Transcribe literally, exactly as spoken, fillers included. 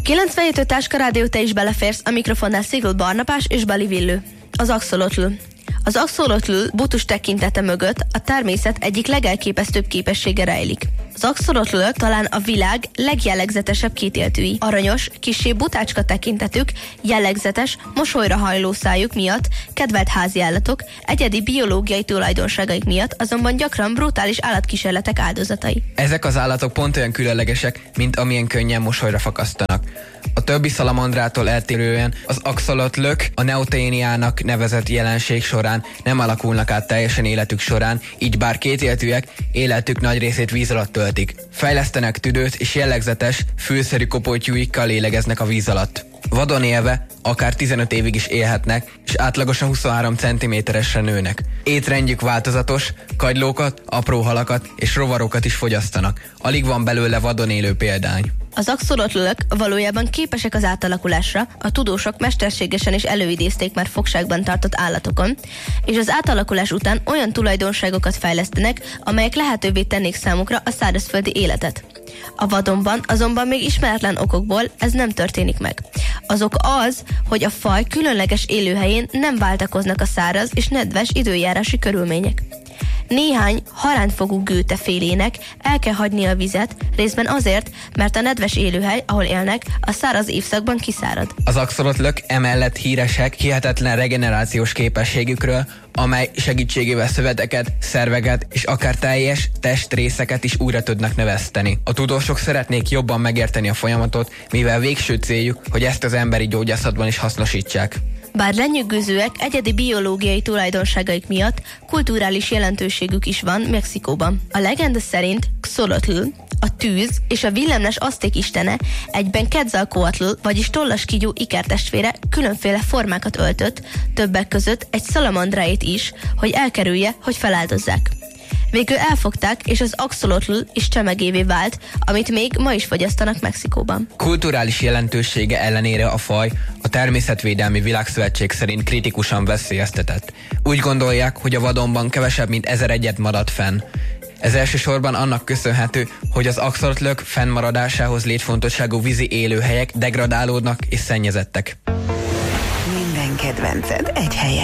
kilencvenhét Táska Rádió, te is beleférsz, a mikrofonnál Szigl Barnabás és Bali Villő. Az axolotl. Az axolotl butus tekintete mögött a természet egyik legelképesztőbb képessége rejlik. Az axolotlök talán a világ legjellegzetesebb kétéltűi. Aranyos, kissé butácska tekintetük, jellegzetes, mosolyra hajló szájuk miatt, kedvelt háziállatok, egyedi biológiai tulajdonságaik miatt azonban gyakran brutális állatkísérletek áldozatai. Ezek az állatok pont olyan különlegesek, mint amilyen könnyen mosolyra fakasztanak. A többi szalamandrától eltérően az axolotlök a neuténiának nevezett jelenség során nem alakulnak át teljesen életük során, így bár kétéltűek, életük nagy részét víz alatt töltik. Fejlesztenek tüdőt és jellegzetes, fülszerű kopoltyúikkal lélegeznek a víz alatt. Vadon élve akár tizenöt évig is élhetnek, és átlagosan huszonhárom centiméteresre nőnek. Étrendjük változatos, kagylókat, apró halakat és rovarokat is fogyasztanak. Alig van belőle vadon élő példány. Az axolotlök valójában képesek az átalakulásra, a tudósok mesterségesen is előidézték már fogságban tartott állatokon, és az átalakulás után olyan tulajdonságokat fejlesztenek, amelyek lehetővé tennék számukra a szárazföldi életet. A vadonban azonban még ismeretlen okokból ez nem történik meg. Azok az, hogy a faj különleges élőhelyén nem váltakoznak a száraz és nedves időjárási körülmények. Néhány harántfogú gőtefélének el kell hagyni a vizet, részben azért, mert a nedves élőhely, ahol élnek, a száraz évszakban kiszárad. Az axolotlök emellett híresek hihetetlen regenerációs képességükről, amely segítségével szöveteket, szerveket és akár teljes testrészeket is újra tudnak növeszteni. A tudósok szeretnék jobban megérteni a folyamatot, mivel végső céljuk, hogy ezt az emberi gyógyászatban is hasznosítsák. Bár lenyűgözőek egyedi biológiai tulajdonságaik miatt kulturális jelentőségük is van Mexikóban. A legenda szerint Xolotl, a tűz és a villámlás azték istene, egyben Quetzalcoatl, vagyis tollas kígyó ikertestvére különféle formákat öltött, többek között egy szalamandráét is, hogy elkerülje, hogy feláldozzák. Végül elfogták, és az axolotl is csemegévé vált, amit még ma is fogyasztanak Mexikóban. Kulturális jelentősége ellenére a faj a Természetvédelmi Világszövetség szerint kritikusan veszélyeztetett. Úgy gondolják, hogy a vadonban kevesebb, mint ezer egyed maradt fenn. Ez elsősorban annak köszönhető, hogy az axolotlök fennmaradásához létfontosságú vízi élőhelyek degradálódnak és szennyezettek. Minden kedvenced egy helyen.